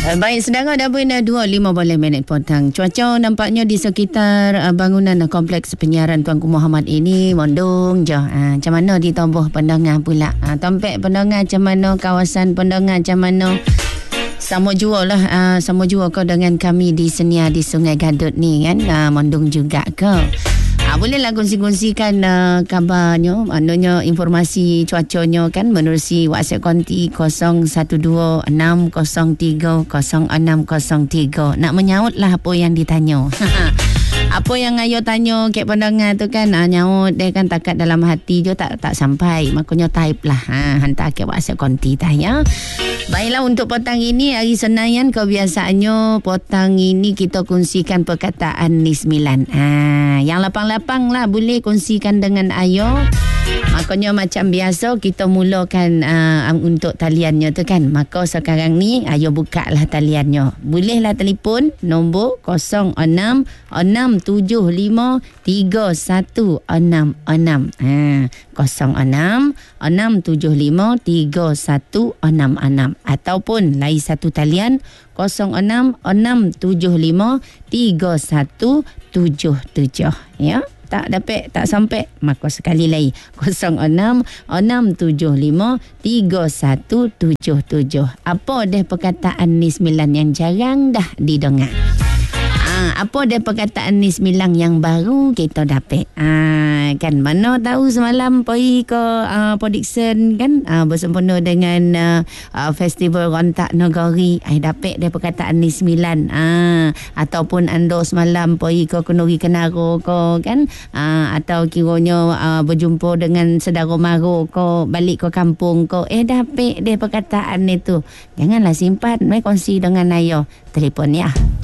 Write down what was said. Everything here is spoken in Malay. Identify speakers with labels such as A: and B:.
A: Baik, sedang ada 25 minit petang. Cuaca nampaknya di sekitar bangunan kompleks penyiaran Tuanku Muhammad ini mendung je. Macam mana ditomboh pendengar pula? Tompek pendengar macam mana? Kawasan pendengar macam mana? Sama jua lah, sama jua kau dengan kami di Senia di Sungai Gadut ni kan. Mendung juga ke? Bolehlah kongsi-kongsikan kabarnya, maknanya informasi cuacanya kan menerusi WhatsApp konti 016030300603. Nak menyaut lah apa yang ditanya. Apa yang ayo tanya Kek pendengar tu kan, nyaut dia kan takat dalam hati je tak sampai. Makanya type lah, hantar ke WhatsApp konti tanya. Baiklah, untuk petang ini hari Senayan kebiasaannya petang ini kita kongsikan perkataan nismilan. Yang lapang-lapang lah boleh kongsikan dengan ayo. Makanya macam biasa kita mulakan untuk taliannya tu kan. Maka sekarang ni ayo buka lah taliannya. Bolehlah telefon nombor 06-675-3166. 06-675-3166. Ataupun lain satu talian 06-675-3177. Ya. Tak dapat, tak sampai, maka sekali lagi 06-675-3177. Apa deh perkataan nismilan yang jarang dah didengar? Apa dia perkataan nismilan yang baru kita dapat? Kan mana tahu semalam pergi ke Podikson kan, bersempena dengan festival Rontak Negari, dapat dia perkataan nismilan. Ataupun anda semalam pergi ke Kenduri Kenaro ke kan, atau kiranya berjumpa dengan saudara mara ke, balik ke kampung ke, dapat dia perkataan itu. Janganlah simpan, mai kongsi dengan ayo. Telefon ya.